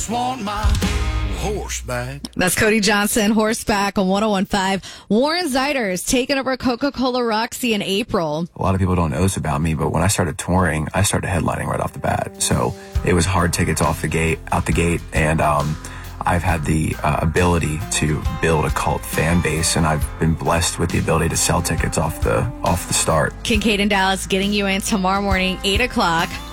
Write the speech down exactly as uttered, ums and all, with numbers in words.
want my horseback. That's Cody Johnson, Horseback on one oh one point five. Warren Zeidler is taking over Coca-Cola Roxy in April. A lot of people don't know this about me, but when I started touring, I started headlining right off the bat. So it was hard tickets off the gate, out the gate, and um, I've had the uh, ability to build a cult fan base, and I've been blessed with the ability to sell tickets off the off the start. Kincaid in Dallas getting you in tomorrow morning, eight o'clock.